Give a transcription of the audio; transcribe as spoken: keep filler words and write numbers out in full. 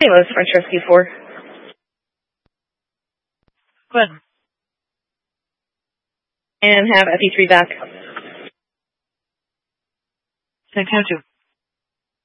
Anyways, French Rescue four. Good. And have F E three back. Thank you.